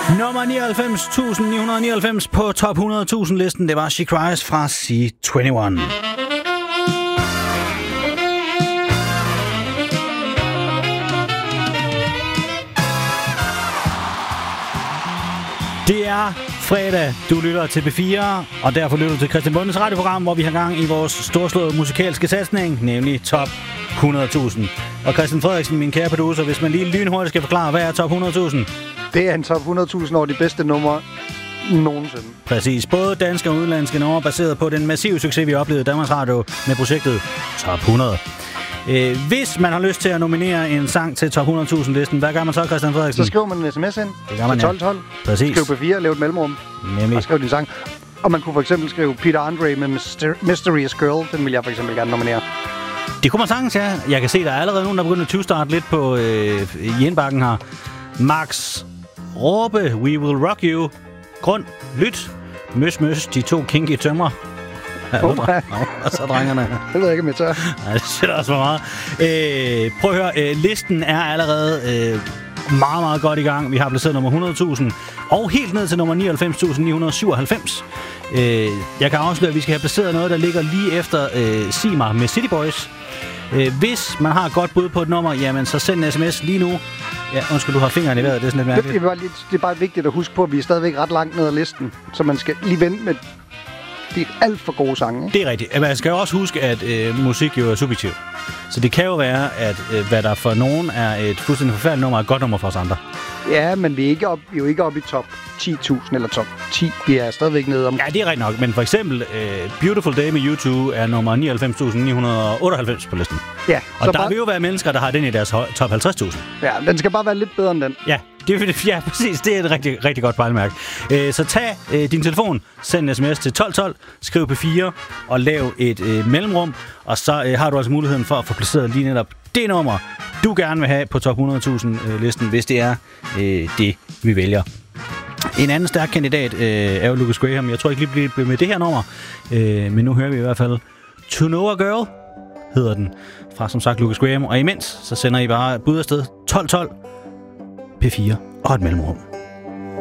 Nummer 99.999 på top 100.000 listen, det var She Cries fra C21. Det er fredag, du lytter til B4, og derfor lytter du til Christian Bondes radioprogram, hvor vi har gang i vores storslåede musikalske satsning, nemlig top 100.000. Og Christian Frederiksen, min kære producer, hvis man lige lynhurtigt skal forklare, hvad er top 100.000? Det er en top 100.000 over de bedste numre nogensinde. Præcis. Både danske og udenlandske numre, baseret på den massive succes, vi oplevede i Danmarks Radio med projektet Top 100. Hvis man har lyst til at nominere en sang til top 100.000 listen, hvad gør man så, Christian Frederiksen? Så skriver man en sms ind det gør man, til 1212. Præcis. Skriv P4, lav et mellemrum. Nemlig. Og skriv din sang. Og man kunne for eksempel skrive Peter Andre med Mysterious Girl. Den vil jeg for eksempel gerne nominere. Det kunne man sagtens, ja. Jeg kan se, der er allerede nogen, der begynder at 20-starte lidt på i indbakken her. Max Råbe, We Will Rock You. Grund, Lyt, Møs, de to kinky tømmer. Og så drengerne. Det ved jeg ikke, om jeg tør. Nej, det siger også for meget. Prøv at høre, listen er allerede meget, meget godt i gang. Vi har placeret nummer 100.000 og helt ned til nummer 99.997. Jeg kan afsløre, at vi skal have placeret noget, der ligger lige efter Sig mig med City Boys. Hvis man har et godt bud på et nummer, jamen så send en sms lige nu. Ja, undskyld, du har fingeren i vejret, det er sådan lidt mærkeligt. Det er bare vigtigt at huske på, at vi er stadigvæk ret langt ned ad listen, så man skal lige vente med de alt for gode sange. Ikke? Det er rigtigt. Man skal jo også huske, at musik jo er subjektiv. Så det kan jo være, at hvad der for nogen er et fuldstændig forfærdeligt nummer, er et godt nummer for os andre. Ja, men vi er jo ikke oppe i top 10.000 eller top 10. Vi er stadigvæk nede om... Ja, det er rigtigt nok. Men for eksempel Beautiful Day med U2 er nummer 99.998 på listen. Ja. Og der vil jo være mennesker, der har den i deres top 50.000. Ja, den skal bare være lidt bedre end den. Ja, ja, præcis. Det er et rigtig, rigtig godt pejlemærke. Så tag din telefon, send en sms til 1212, skriv P4 og lav et mellemrum. Og så har du altså muligheden for at få placeret lige netop det nummer, du gerne vil have på top 100.000 listen, hvis det er det, vi vælger. En anden stærk kandidat er jo Lucas Graham. Jeg tror ikke lige bliver med det her nummer, men nu hører vi i hvert fald To Know a Girl, hedder den, fra som sagt Lucas Graham. Og imens, så sender I bare bud afsted 1212, P4 og et mellemrum.